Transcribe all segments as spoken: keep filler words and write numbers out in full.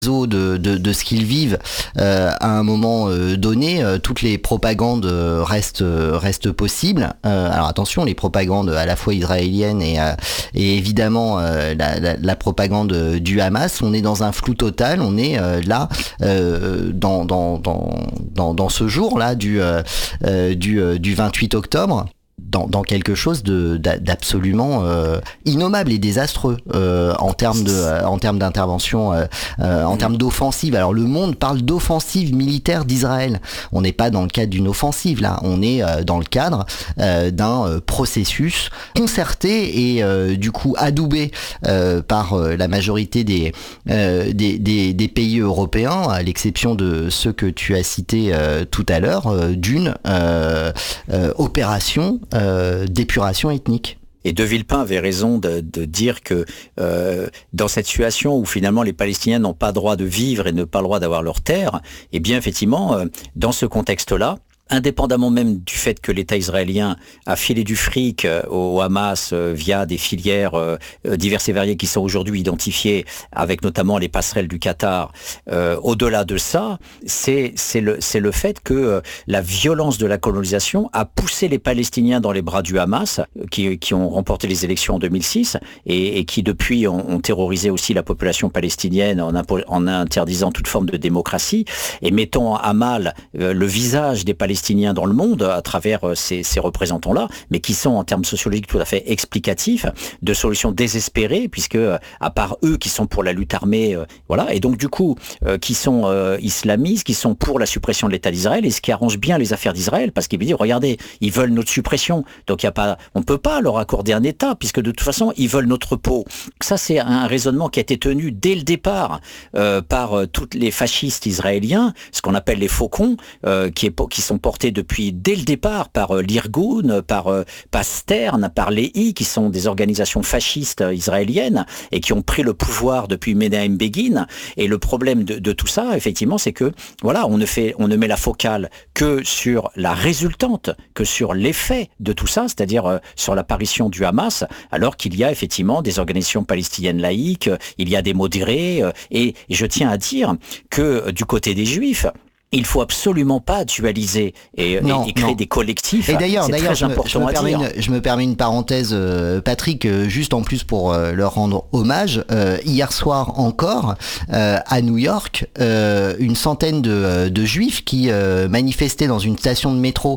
De, de, de ce qu'ils vivent euh, à un moment euh, donné, euh, toutes les propagandes euh, restent euh, restent possibles. Euh, alors attention, les propagandes à la fois israéliennes et, euh, et évidemment euh, la, la, la propagande du Hamas. On est dans un flou total. On est euh, là euh, dans, dans dans dans dans ce jour là du euh, euh, du euh, du vingt-huit octobre. Dans, dans quelque chose de d'absolument euh, innommable et désastreux euh, en termes de euh, en termes d'intervention euh, euh, en termes d'offensive. Alors le monde parle d'offensive militaire d'Israël. On n'est pas dans le cadre d'une offensive là, on est euh, dans le cadre euh, d'un euh, processus concerté et euh, du coup adoubé euh, par euh, la majorité des, euh, des des des pays européens, à l'exception de ceux que tu as cités euh, tout à l'heure, euh, d'une euh, euh, opération Euh, d'épuration ethnique. Et De Villepin avait raison de, de dire que euh, dans cette situation où finalement les Palestiniens n'ont pas droit de vivre et n'ont pas le droit d'avoir leur terre, eh bien effectivement, euh, dans ce contexte-là, indépendamment même du fait que l'État israélien a filé du fric au Hamas via des filières diverses et variées qui sont aujourd'hui identifiées, avec notamment les passerelles du Qatar, euh, au-delà de ça, c'est, c'est, le, c'est le fait que la violence de la colonisation a poussé les Palestiniens dans les bras du Hamas, qui, qui ont remporté les élections en deux mille six, et, et qui depuis ont, ont terrorisé aussi la population palestinienne en, impo- en interdisant toute forme de démocratie, et mettant à mal euh, le visage des Palestiniens dans le monde à travers ces, ces représentants-là, mais qui sont en termes sociologiques tout à fait explicatifs de solutions désespérées, puisque à part eux qui sont pour la lutte armée, euh, voilà, et donc du coup euh, qui sont euh, islamistes, qui sont pour la suppression de l'État d'Israël, et ce qui arrange bien les affaires d'Israël, parce qu'ils veulent dire regardez, ils veulent notre suppression, donc il y a pas, on peut pas leur accorder un État, puisque de toute façon ils veulent notre peau. Ça c'est un raisonnement qui a été tenu dès le départ euh, par euh, tous les fascistes israéliens, ce qu'on appelle les faucons, euh, qui, est, qui sont portés depuis dès le départ par euh, l'Irgun, par euh, Pastern, par l'E I, qui sont des organisations fascistes euh, israéliennes et qui ont pris le pouvoir depuis Menahem Begin. Et le problème de, de tout ça, effectivement, c'est que voilà, on ne fait, on ne met la focale que sur la résultante, que sur l'effet de tout ça, c'est-à-dire euh, sur l'apparition du Hamas, alors qu'il y a effectivement des organisations palestiniennes laïques, euh, il y a des modérés, euh, et je tiens à dire que euh, du côté des Juifs, il faut absolument pas dualiser et, non, et, et créer non. des collectifs. Et d'ailleurs, c'est d'ailleurs, très je, important me, je, me à permets dire. Une, je me permets une parenthèse, euh, Patrick, euh, juste en plus pour euh, leur rendre hommage. Euh, hier soir encore, euh, à New York, euh, une centaine de, de Juifs qui euh, manifestaient dans une station de métro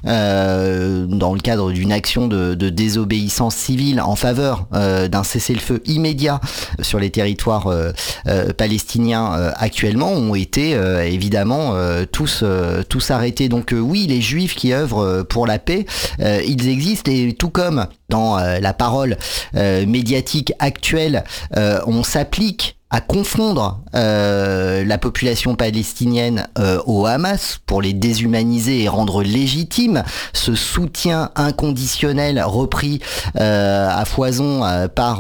euh, dans le cadre d'une action de, de désobéissance civile en faveur euh, d'un cessez-le-feu immédiat sur les territoires euh, euh, palestiniens euh, actuellement, ont été euh, évidemment euh, tous euh, tous arrêtés. Donc euh, oui, les Juifs qui œuvrent pour la paix, euh, ils existent, et tout comme dans euh, la parole euh, médiatique actuelle, euh, on s'applique à confondre euh, la population palestinienne euh, au Hamas pour les déshumaniser et rendre légitime ce soutien inconditionnel repris euh, à foison euh, par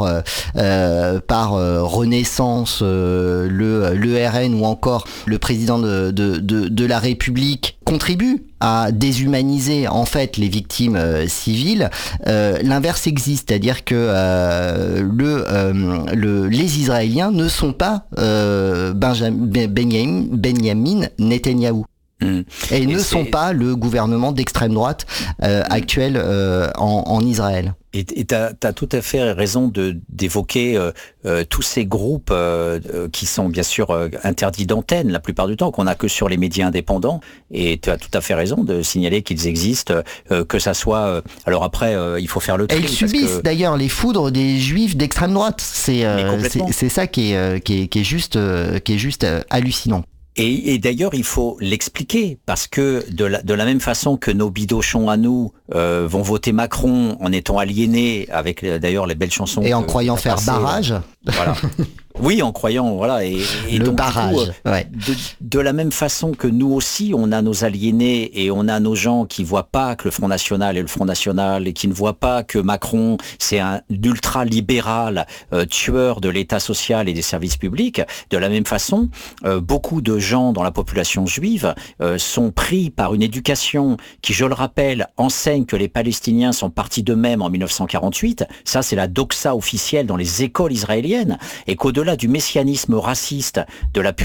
euh, par euh, Renaissance, euh, le l'E R N ou encore le président de de de, de la République contribue à déshumaniser en fait les victimes euh, civiles. Euh, l'inverse existe, c'est-à-dire que euh, le, euh, le les Israéliens ne sont pas euh, Benjamin, Benjamin, Benjamin Netanyahou. Mmh. Et, et ne c'est... sont pas le gouvernement d'extrême droite euh, mmh. actuel euh, en, en Israël. Et tu as tout à fait raison de d'évoquer euh, euh, tous ces groupes euh, euh, qui sont bien sûr euh, interdits d'antenne la plupart du temps, qu'on n'a que sur les médias indépendants. Et tu as tout à fait raison de signaler qu'ils existent, euh, que ça soit... Euh, alors après, euh, il faut faire le tri. Et ils subissent que... d'ailleurs les foudres des Juifs d'extrême droite. C'est euh, c'est ça qui est, qui est, qui est juste, euh, qui est juste euh, hallucinant. Et, et d'ailleurs, il faut l'expliquer, parce que de la, de la même façon que nos bidochons à nous euh, vont voter Macron en étant aliénés, avec d'ailleurs les belles chansons... Et en croyant faire passé, barrage. Voilà. Oui, en croyant, voilà. Et, et le donc, barrage. Du coup, ouais. de, de la même façon que nous aussi, on a nos aliénés et on a nos gens qui voient pas que le Front National est le Front National et qui ne voient pas que Macron, c'est un ultra-libéral euh, tueur de l'État social et des services publics. De la même façon, euh, beaucoup de gens dans la population juive euh, sont pris par une éducation qui, je le rappelle, enseigne que les Palestiniens sont partis d'eux-mêmes en mille neuf cent quarante-huit. Ça, c'est la doxa officielle dans les écoles israéliennes. Et qu'au-delà au-delà du messianisme raciste, de la